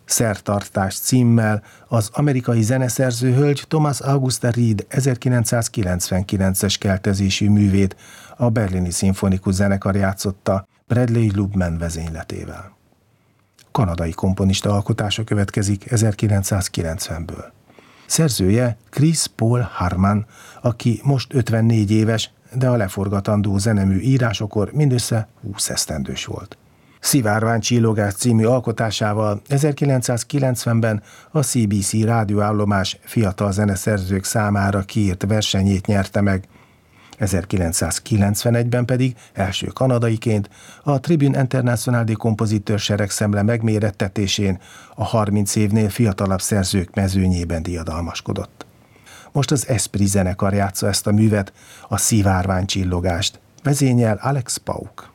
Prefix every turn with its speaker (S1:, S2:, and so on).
S1: Szertartás címmel az amerikai zeneszerző hölgy Thomas Augusta Reed 1999-es keltezésű művét a Berlini Szimfonikus Zenekar játszotta Bradley Lubman vezényletével. Kanadai komponista alkotása következik 1990-ből. Szerzője Chris Paul Harman, aki most 54 éves, de a leforgatandó zenemű írásokor mindössze 20 esztendős volt. Szivárványcsillogás című alkotásával 1990-ben a CBC rádióállomás fiatal zeneszerzők számára kiírt versenyét nyerte meg, 1991-ben pedig első kanadaiként a Tribune International des Compositeurs seregszemle megmérettetésén a 30 évnél fiatalabb szerzők mezőnyében diadalmaskodott. Most az Esprit zenekar játsza ezt a művet, a Szivárványcsillogást, vezényel Alex Pauk.